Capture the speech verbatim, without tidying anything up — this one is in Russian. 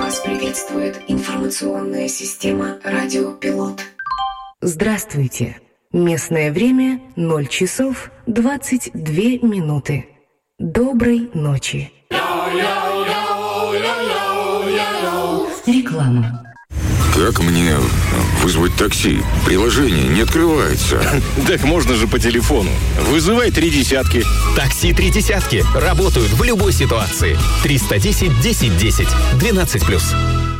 Вас приветствует информационная система «Радиопилот». Здравствуйте. Местное время ноль часов двадцать две минуты. Доброй ночи. Реклама. Как мне вызвать такси? Приложение не открывается. Так можно же по телефону. Вызывай три десятки. Такси три десятки. Работают в любой ситуации. триста десять десять десять. двенадцать плюс.